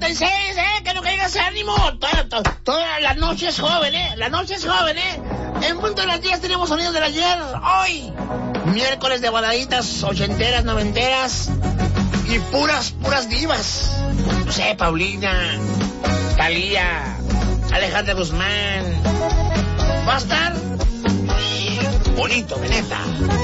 96, que no caigas ánimo. Toda la noche es joven, la noche es joven, En punto de las 10 tenemos sonidos del ayer. Hoy, miércoles de baladitas ochenteras, noventeras y puras divas. No sé, Paulina, Thalía, Alejandra Guzmán. Va a estar bonito, neta.